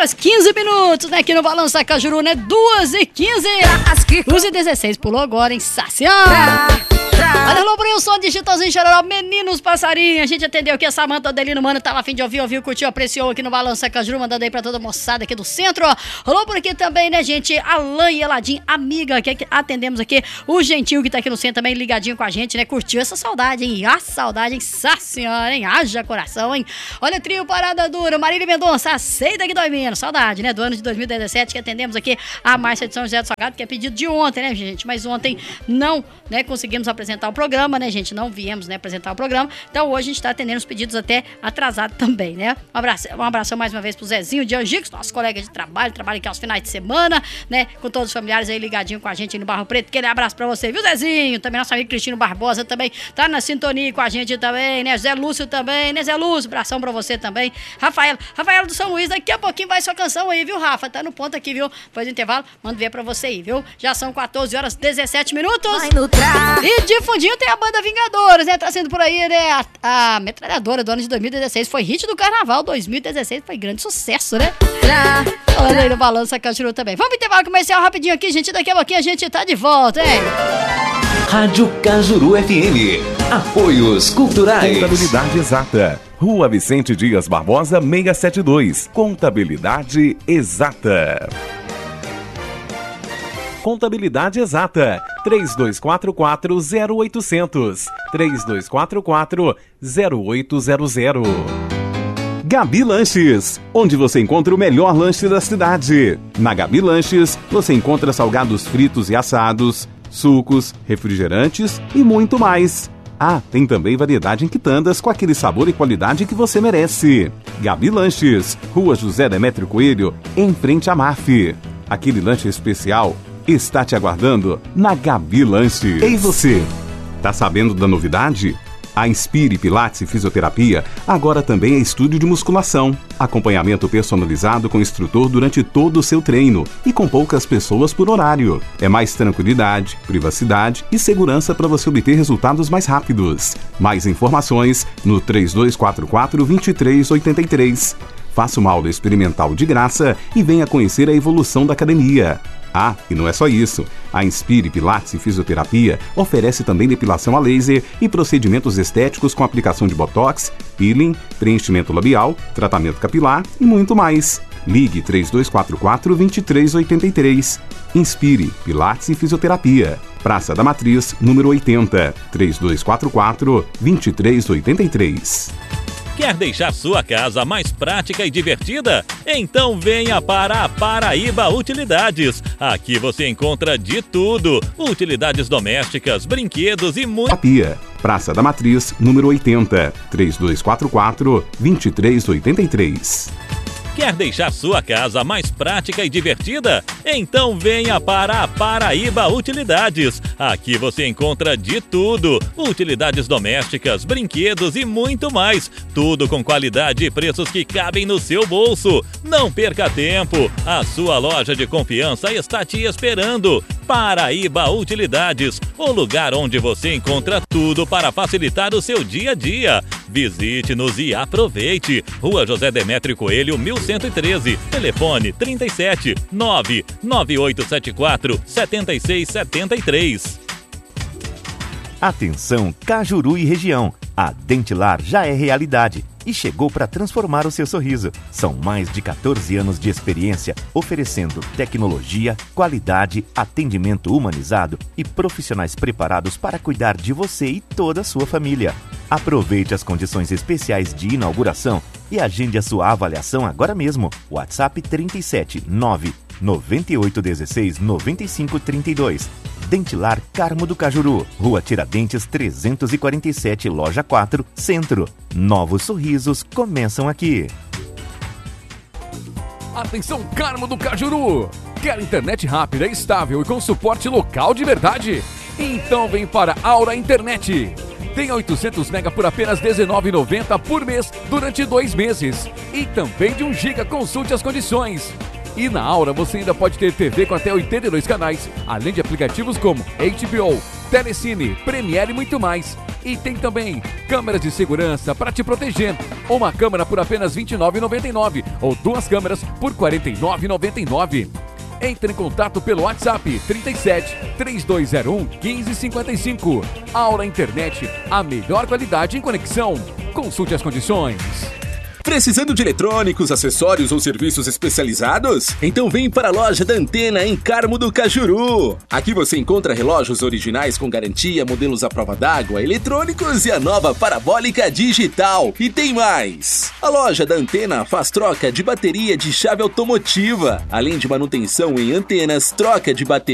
horas 15 minutos, né? Aqui no Balança Cajuru, né? 2h15. 2h16, pulou agora, hein? Sacião! Olha, alô, Brilson, de Chitãozinho Chororó, meninos passarinhos. A gente atendeu aqui a Samanta Adelino, mano, tava a fim de ouviu, curtiu, apreciou aqui no Balança Cajuru, mandando aí pra toda a moçada aqui do centro. Rolou por aqui também, né, gente? Alain e Eladim, amiga, que atendemos aqui. O Gentil, que tá aqui no centro também, ligadinho com a gente, né? Curtiu essa saudade, hein? A saudade, hein? Sá senhora, hein? Haja coração, hein? Olha, trio Parada Dura, Marília Mendonça, aceita que dói menos. Saudade, né? Do ano de 2017, que atendemos aqui a Márcia de São José do Salgado, que é pedido de ontem, né, gente? Mas ontem não, né, conseguimos apresentar o programa, né, gente? Não viemos, né, apresentar o programa. Então hoje a gente tá atendendo os pedidos até atrasado também, né? Um abração mais uma vez pro Zezinho de Angicos, nosso colega de trabalho aqui aos finais de semana, né? Com todos os familiares aí ligadinho com a gente aí no Barro Preto. Aquele abraço pra você, viu, Zezinho? Também nosso amigo Cristino Barbosa também tá na sintonia com a gente também, né? Zé Lúcio também, né, Zé Lúcio? Abração pra você também. Rafael do São Luís, daqui a pouquinho vai sua canção aí, viu, Rafa? Tá no ponto aqui, viu? Depois do intervalo, mando ver pra você aí, viu? Já são 14 horas 17 minutos. E de fundinho tem a banda Vingadores, né? Tá sendo por aí, né? A metralhadora do ano de 2016 foi hit do carnaval. 2016 foi grande sucesso, né? Olha aí no Balança Cajuru também. Vamos intervalo comercial rapidinho aqui, gente. Daqui a pouquinho a gente tá de volta, hein? Rádio Cajuru FM. Apoios culturais. Contabilidade Exata. Rua Vicente Dias Barbosa, 672. Contabilidade Exata. Contabilidade Exata, 3244-0800, 3244-0800. Gabi Lanches, onde você encontra o melhor lanche da cidade. Na Gabi Lanches, você encontra salgados fritos e assados, sucos, refrigerantes e muito mais. Ah, tem também variedade em quitandas com aquele sabor e qualidade que você merece. Gabi Lanches, Rua José Demétrio Coelho, em frente à MAF. Aquele lanche especial está te aguardando na Gabi Lanches. Ei você, tá sabendo da novidade? A Inspire Pilates e Fisioterapia agora também é estúdio de musculação. Acompanhamento personalizado com instrutor durante todo o seu treino e com poucas pessoas por horário. É mais tranquilidade, privacidade e segurança para você obter resultados mais rápidos. Mais informações no 3244-2383. Faça uma aula experimental de graça e venha conhecer a evolução da academia. Ah, e não é só isso. A Inspire Pilates e Fisioterapia oferece também depilação a laser e procedimentos estéticos com aplicação de botox, peeling, preenchimento labial, tratamento capilar e muito mais. Ligue 3244-2383. Inspire Pilates e Fisioterapia. Praça da Matriz, número 80, 3244-2383. Quer deixar sua casa mais prática e divertida? Então venha para a Paraíba Utilidades. Aqui você encontra de tudo: utilidades domésticas, brinquedos e muito... Praça da Matriz, número 80, 3244-2383. Quer deixar sua casa mais prática e divertida? Então venha para a Paraíba Utilidades. Aqui você encontra de tudo: utilidades domésticas, brinquedos e muito mais. Tudo com qualidade e preços que cabem no seu bolso. Não perca tempo. A sua loja de confiança está te esperando. Paraíba Utilidades, o lugar onde você encontra tudo para facilitar o seu dia a dia. Visite-nos e aproveite. Rua José Demétrio Coelho, 1113. Telefone 37 99874 7673. Atenção, Cajuru e região. A Dentilar já é realidade e chegou para transformar o seu sorriso. São mais de 14 anos de experiência, oferecendo tecnologia, qualidade, atendimento humanizado e profissionais preparados para cuidar de você e toda a sua família. Aproveite as condições especiais de inauguração e agende a sua avaliação agora mesmo. WhatsApp 37 9 9816 9532. Dentilar Carmo do Cajuru, Rua Tiradentes 347, Loja 4, Centro. Novos sorrisos começam aqui. Atenção, Carmo do Cajuru! Quer internet rápida, estável e com suporte local de verdade? Então vem para Aura Internet. Tem 800 MB por apenas R$19,90 por mês durante 2 meses. E também de 1 GB, consulte as condições. E na Aura você ainda pode ter TV com até 82 canais, além de aplicativos como HBO, Telecine, Premiere e muito mais. E tem também câmeras de segurança para te proteger. Uma câmera por apenas R$ 29,99 ou 2 câmeras por R$ 49,99. Entre em contato pelo WhatsApp 37 3201 1555. Aura Internet, a melhor qualidade em conexão. Consulte as condições. Precisando de eletrônicos, acessórios ou serviços especializados? Então vem para a loja da Antena em Carmo do Cajuru. Aqui você encontra relógios originais com garantia, modelos à prova d'água, eletrônicos e a nova parabólica digital. E tem mais! A loja da Antena faz troca de bateria de chave automotiva, além de manutenção em antenas, troca de bateria